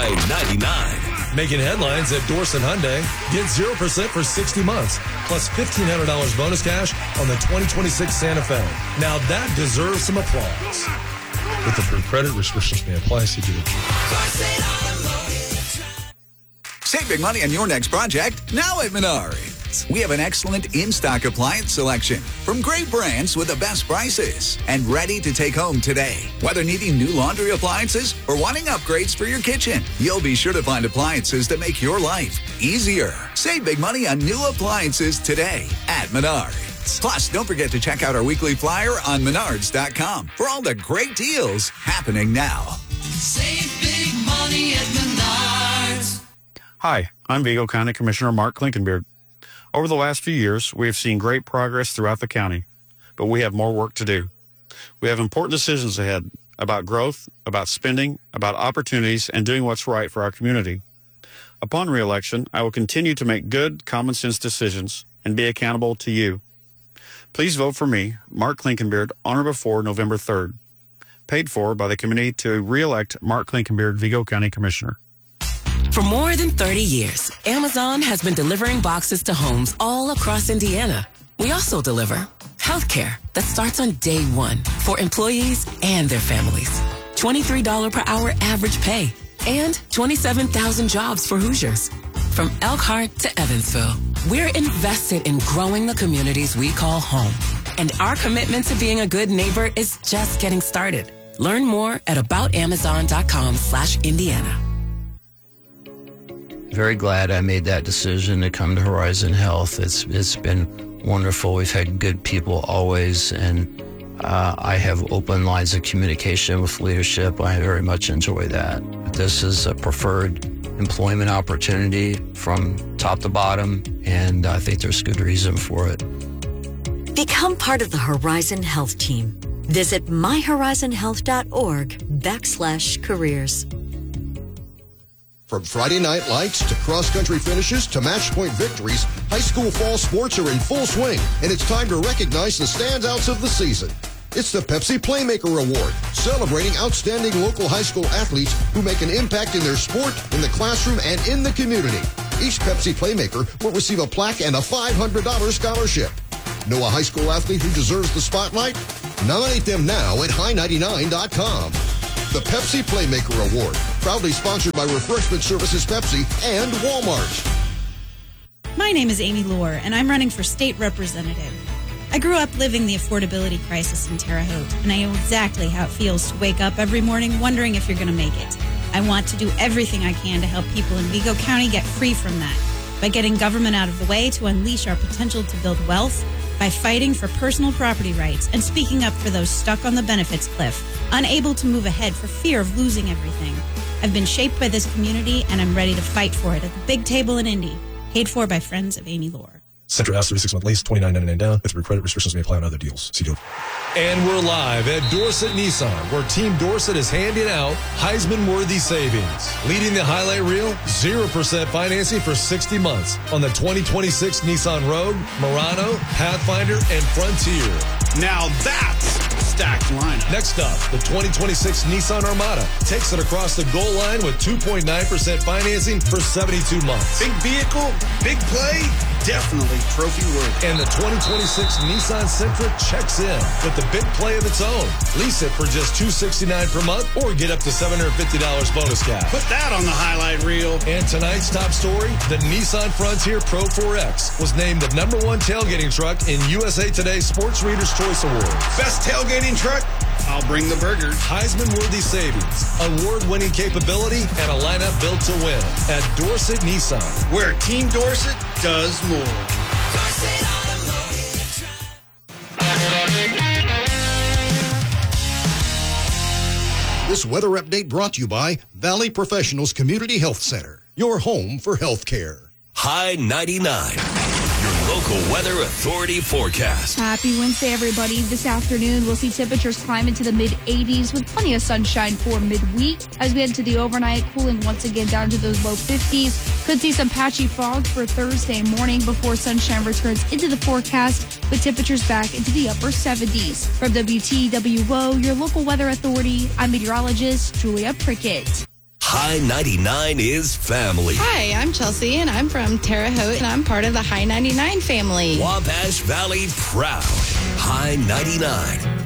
High 99. Making headlines at Dorset Hyundai. Get 0% for 60 months, plus $1,500 bonus cash on the 2026 Santa Fe. Now that deserves some applause. With the credit restrictions may apply, see dealer. Save big money on your next project now at Menards. We have an excellent in-stock appliance selection from great brands with the best prices and ready to take home today. Whether needing new laundry appliances or wanting upgrades for your kitchen, you'll be sure to find appliances that make your life easier. Save big money on new appliances today at Menards. Plus, don't forget to check out our weekly flyer on Menards.com for all the great deals happening now. Save big money at Menards. Hi, I'm Vigo County Commissioner Mark Klinkenbeard. Over the last few years, we have seen great progress throughout the county, but we have more work to do. We have important decisions ahead about growth, about spending, about opportunities, and doing what's right for our community. Upon re-election, I will continue to make good, common-sense decisions and be accountable to you. Please vote for me, Mark Klinkenbeard, on or before November 3rd. Paid for by the committee to re-elect Mark Klinkenbeard, Vigo County Commissioner. For more than 30 years, Amazon has been delivering boxes to homes all across Indiana. We also deliver healthcare that starts on day one for employees and their families. $23 per hour average pay and 27,000 jobs for Hoosiers. From Elkhart to Evansville, we're invested in growing the communities we call home. And our commitment to being a good neighbor is just getting started. Learn more at aboutamazon.com/Indiana. Very glad I made that decision to come to Horizon Health. It's been wonderful. We've had good people always, and I have open lines of communication with leadership. I very much enjoy that. This is a preferred employment opportunity from top to bottom, and I think there's good reason for it. Become part of the Horizon Health team. Visit myhorizonhealth.org/careers. From Friday night lights to cross-country finishes to match-point victories, high school fall sports are in full swing, and it's time to recognize the standouts of the season. It's the Pepsi Playmaker Award, celebrating outstanding local high school athletes who make an impact in their sport, in the classroom, and in the community. Each Pepsi Playmaker will receive a plaque and a $500 scholarship. Know a high school athlete who deserves the spotlight? Nominate them now at high99.com. The Pepsi Playmaker Award, proudly sponsored by Refreshment Services Pepsi and Walmart. My name is Amy Lohr, and I'm running for state representative. I grew up living the affordability crisis in Terre Haute, and I know exactly how it feels to wake up every morning wondering if you're going to make it. I want to do everything I can to help people in Vigo County get free from that, by getting government out of the way to unleash our potential to build wealth, by fighting for personal property rights and speaking up for those stuck on the benefits cliff, unable to move ahead for fear of losing everything. I've been shaped by this community, and I'm ready to fight for it at the big table in Indy. Paid for by friends of Amy Lohr. Centra Ave 36-month lease, $29.99 down. With credit restrictions may apply on other deals. See deal. And we're live at Dorset Nissan, where Team Dorset is handing out Heisman-worthy savings. Leading the highlight reel, 0% financing for 60 months on the 2026 Nissan Rogue, Murano, Pathfinder, and Frontier. Now that's a stacked lineup. Next up, the 2026 Nissan Armada takes it across the goal line with 2.9% financing for 72 months. Big vehicle, big play, definitely trophy worthy. And the 2026 Nissan Sentra checks in with the big play of its own. Lease it for just $269 per month or get up to $750 bonus cash. Put that on the highlight reel. And tonight's top story, the Nissan Frontier Pro 4X was named the #1 tailgating truck in USA Today's Sports Reader's Choice Awards. Best tailgating truck? I'll bring the burgers. Heisman-worthy savings, award-winning capability, and a lineup built to win at Dorset Nissan, where Team Dorset does more. This weather update brought to you by Valley Professionals Community Health Center, your home for health care. High 99. Local Weather Authority forecast. Happy Wednesday, everybody. This afternoon, we'll see temperatures climb into the mid-80s with plenty of sunshine for midweek. As we head to the overnight, cooling once again down to those low 50s. Could see some patchy fog for Thursday morning before sunshine returns into the forecast, with temperatures back into the upper 70s. From WTWO, your local weather authority, I'm meteorologist Julia Prickett. High 99 is family. Hi, I'm Chelsea, and I'm from Terre Haute, and I'm part of the High 99 family. Wabash Valley proud. High 99.